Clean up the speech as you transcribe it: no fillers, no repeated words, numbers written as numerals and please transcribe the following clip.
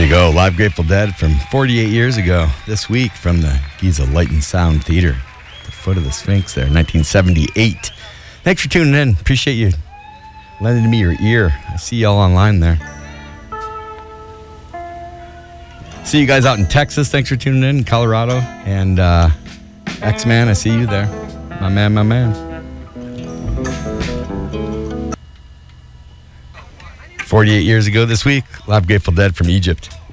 we go. Live Grateful Dead from 48 years ago. This week from the Giza Light and Sound Theater. At the foot of the Sphinx there, 1978. Thanks for tuning in. Appreciate you lending me your ear. I see y'all online there. See you guys out in Texas. Thanks for tuning in. Colorado. And X-Man, I see you there. My man. 48 years ago this week, Live Grateful Dead from Egypt.